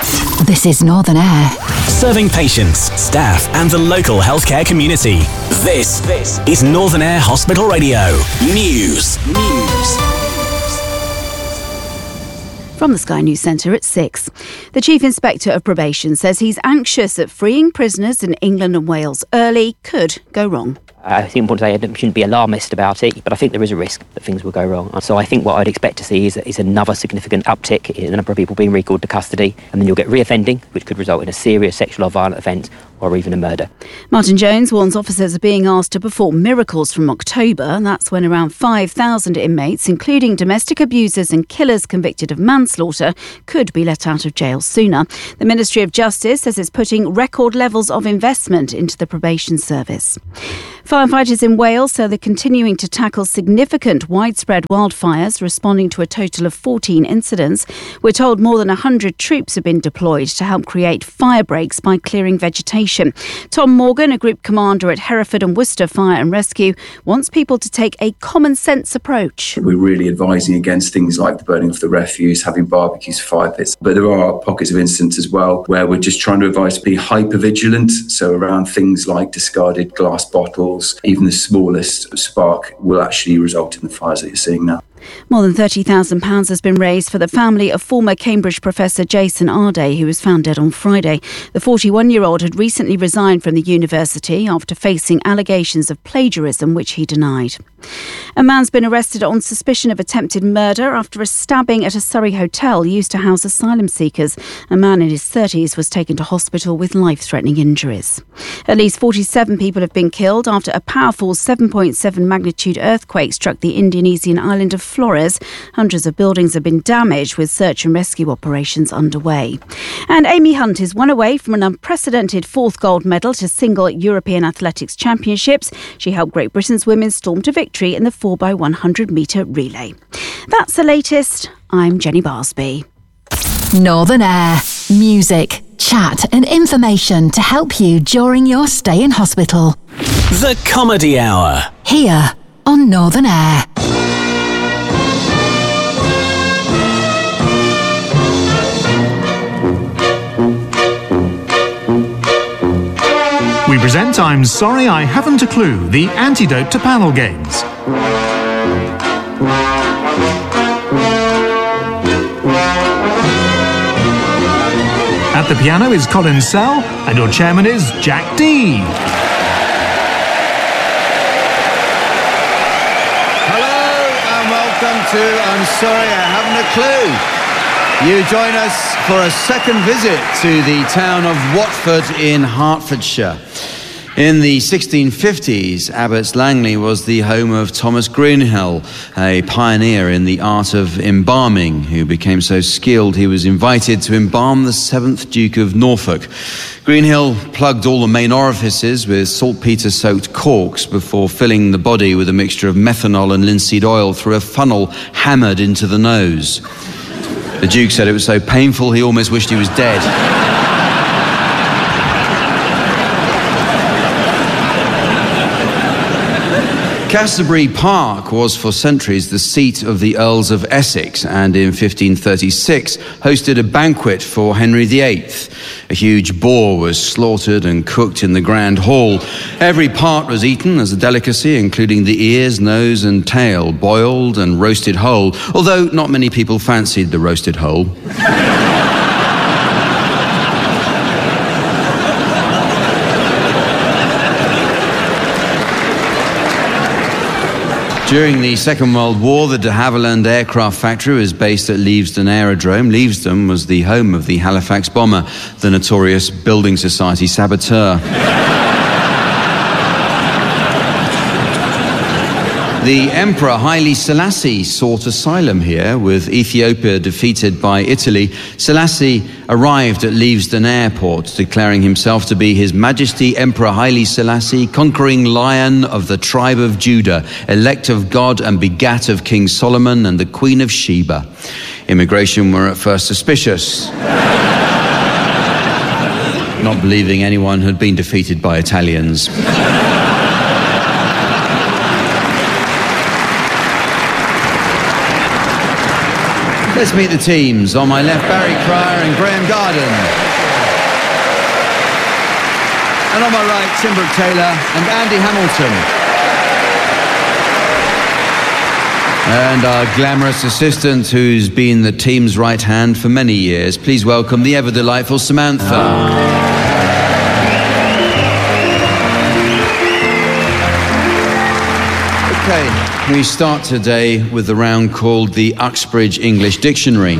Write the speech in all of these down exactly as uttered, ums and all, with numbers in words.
This is Northern Air. Serving patients, staff and the local healthcare community. This, this is Northern Air Hospital Radio. News. News. From the Sky News Centre at six. The Chief Inspector of Probation says he's anxious that freeing prisoners in England and Wales early could go wrong. I think important to say I shouldn't be alarmist about it, but I think there is a risk that things will go wrong. So I think what I'd expect to see is, is another significant uptick in the number of people being recalled to custody, and then you'll get reoffending, which could result in a serious sexual or violent offence or even a murder. Martin Jones warns officers are being asked to perform miracles from October. That's when around five thousand inmates, including domestic abusers and killers convicted of manslaughter, could be let out of jail sooner. The Ministry of Justice says it's putting record levels of investment into the probation service. Firefighters in Wales say they're continuing to tackle significant widespread wildfires, responding to a total of fourteen incidents. We're told more than one hundred troops have been deployed to help create fire breaks by clearing vegetation. Tom Morgan, a group commander at Hereford and Worcester Fire and Rescue, wants people to take a common sense approach. We're really advising against things like the burning of the refuse, having barbecues, fire pits. But there are pockets of incidents as well where we're just trying to advise to be hyper vigilant. So around things like discarded glass bottles, even the smallest spark will actually result in the fires that you're seeing now. More than thirty thousand pounds has been raised for the family of former Cambridge professor Jason Arday, who was found dead on Friday. The forty-one-year-old had recently resigned from the university after facing allegations of plagiarism, which he denied. A man's been arrested on suspicion of attempted murder after a stabbing at a Surrey hotel used to house asylum seekers. A man in his thirties was taken to hospital with life-threatening injuries. At least forty-seven people have been killed after a powerful seven point seven magnitude earthquake struck the Indonesian island of Flores. Hundreds of buildings have been damaged, with search and rescue operations underway. And Amy Hunt is one away from an unprecedented fourth gold medal to single European Athletics Championships. She helped Great Britain's women storm to victory in the four by one hundred metre relay. That's the latest. I'm Jenny Barsby. Northern Air. Music, chat and information to help you during your stay in hospital. The Comedy Hour. Here on Northern Air. We present I'm Sorry I Haven't a Clue, the antidote to panel games. At the piano is Colin Sell, and your chairman is Jack D. Hello and welcome to I'm Sorry I Haven't a Clue. You join us for a second visit to the town of Watford in Hertfordshire. In the sixteen fifties, Abbots Langley was the home of Thomas Greenhill, a pioneer in the art of embalming, who became so skilled he was invited to embalm the seventh Duke of Norfolk. Greenhill plugged all the main orifices with saltpeter-soaked corks before filling the body with a mixture of methanol and linseed oil through a funnel hammered into the nose. The Duke said it was so painful he almost wished he was dead. Castlebury Park was for centuries the seat of the Earls of Essex, and in fifteen thirty-six hosted a banquet for Henry the Eighth. A huge boar was slaughtered and cooked in the Grand Hall. Every part was eaten as a delicacy, including the ears, nose and tail, boiled and roasted whole, although not many people fancied the roasted whole. During the Second World War, the de Havilland aircraft factory was based at Leavesden Aerodrome. Leavesden was the home of the Halifax bomber, the notorious Building Society saboteur. The Emperor Haile Selassie sought asylum here. With Ethiopia defeated by Italy, Selassie arrived at Leavesden Airport, declaring himself to be His Majesty Emperor Haile Selassie, conquering lion of the tribe of Judah, elect of God and begat of King Solomon and the Queen of Sheba. Immigration were at first suspicious, not believing anyone had been defeated by Italians. Let's meet the teams. On my left, Barry Cryer and Graham Garden. And on my right, Tim Brooke-Taylor and Andy Hamilton. And our glamorous assistant, who's been the team's right hand for many years. Please welcome the ever-delightful Samantha. Okay, we start today with the round called the Uxbridge English Dictionary.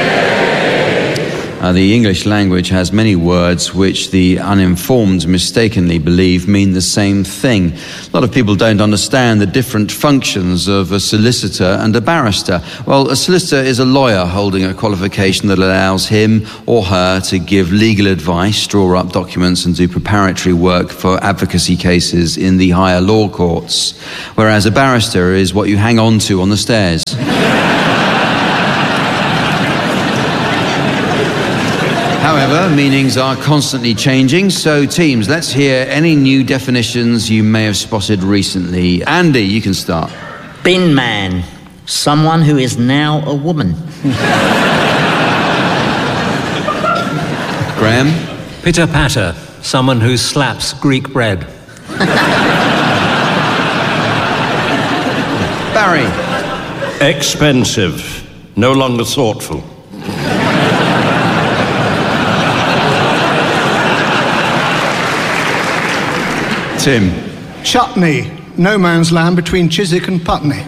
Uh, the English language has many words which the uninformed mistakenly believe mean the same thing. A lot of people don't understand the different functions of a solicitor and a barrister. Well, a solicitor is a lawyer holding a qualification that allows him or her to give legal advice, draw up documents and do preparatory work for advocacy cases in the higher law courts. Whereas a barrister is what you hang on to on the stairs. However, meanings are constantly changing, so teams, let's hear any new definitions you may have spotted recently. Andy, you can start. Bin man, someone who is now a woman. Graham? Pitter patter, someone who slaps Greek bread. Barry? Expensive, no longer thoughtful. Tim? Chutney, no man's land between Chiswick and Putney.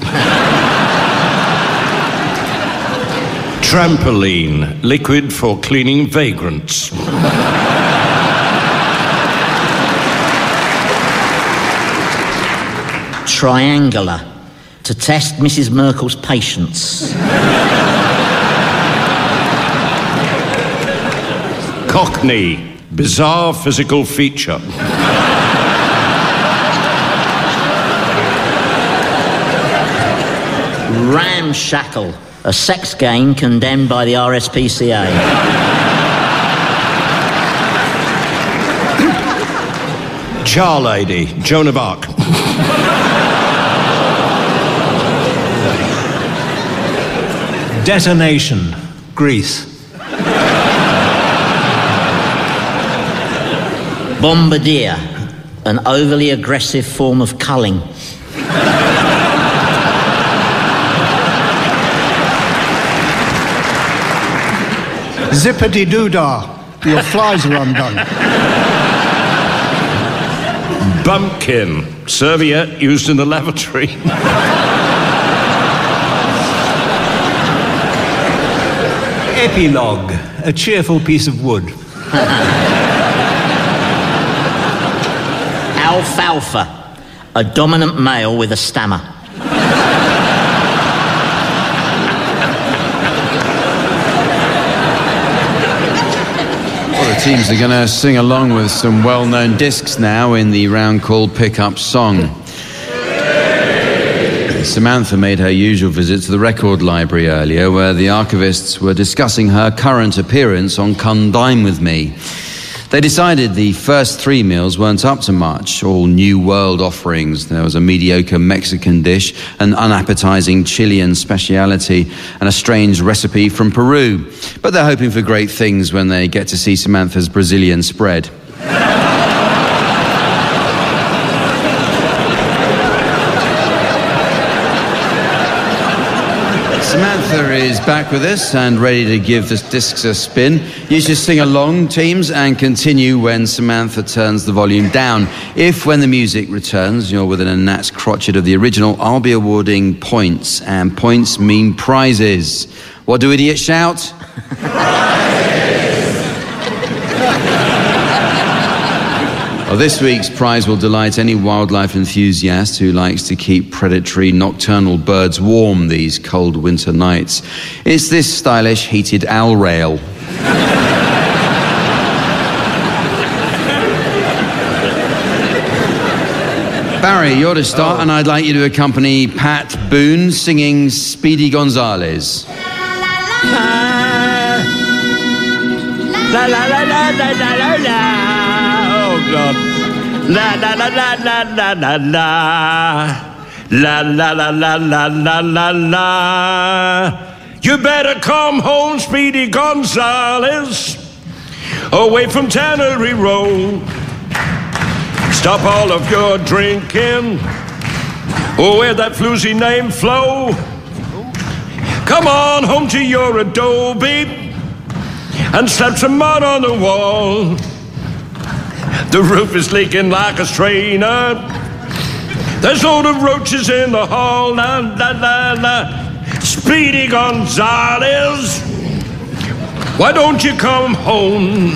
Trampoline, liquid for cleaning vagrants. Triangular, to test Missus Merkel's patience. Cockney, bizarre physical feature. Ramshackle, a sex game condemned by the R S P C A. Jar lady, Joan of Arc. Detonation, Greece. Bombardier, an overly aggressive form of culling. Zippity-doo-dah, your flies are undone. Bumpkin, serviette used in the lavatory. Epilogue, a cheerful piece of wood. Alfalfa, a dominant male with a stammer. Teams are going to sing along with some well-known discs now in the round called Pick-Up Song. Samantha made her usual visit to the record library earlier, where the archivists were discussing her current appearance on Come Dine With Me. They decided the first three meals weren't up to much, all New World offerings. There was a mediocre Mexican dish, an unappetizing Chilean speciality, and a strange recipe from Peru. But they're hoping for great things when they get to see Samantha's Brazilian spread. Samantha is back with us and ready to give the discs a spin. You should sing along, teams, and continue when Samantha turns the volume down. If, when the music returns, you're within a gnat's crotchet of the original, I'll be awarding points, and points mean prizes. What do idiots shout? Well, this week's prize will delight any wildlife enthusiast who likes to keep predatory nocturnal birds warm these cold winter nights. It's this stylish heated owl rail. Barry, you're to start, oh. and I'd like you to accompany Pat Boone singing Speedy Gonzales. La la la la la la la la. Oh God. La la la la la la la la. La la la la la la la la. You better come home, Speedy Gonzales, away from Tannery Road. Stop all of your drinking, oh, where that floozy name Flo. Come on home to your adobe and slap some mud on the wall. The roof is leaking like a strainer. There's loads of roaches in the hall. La, la, la, la. Speedy Gonzales, why don't you come home?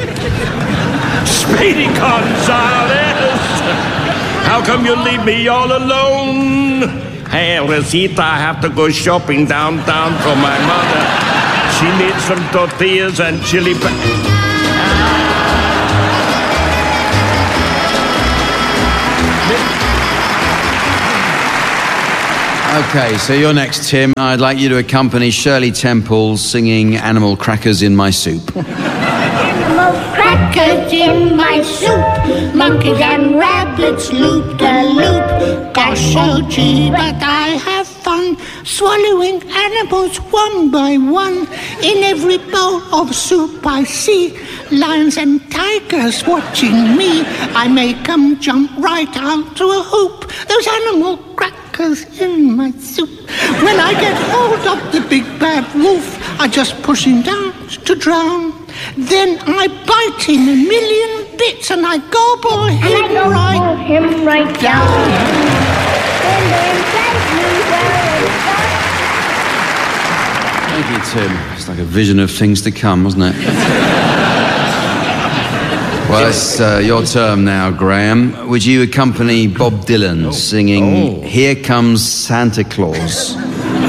Speedy Gonzales, how come you leave me all alone? Hey, Rosita, I have to go shopping downtown for my mother. She needs some tortillas and chili pe- Okay, so you're next, Tim. I'd like you to accompany Shirley Temple singing Animal Crackers in My Soup. Animal crackers in my soup, monkeys and rabbits loop-de-loop. Gosh, oh gee, but I have fun swallowing animals one by one. In every bowl of soup I see lions and tigers watching me. I make them jump right out to a hoop. Those animal crackers in my soup. When I get hold of the big bad wolf, I just push him down to drown. Then I bite him a million bits and I gobble him, I gobble right, him right down. Thank you, Tim. It's like a vision of things to come, wasn't it? Well, it's uh, your turn now, Graham. Would you accompany Bob Dylan singing oh. Here Comes Santa Claus?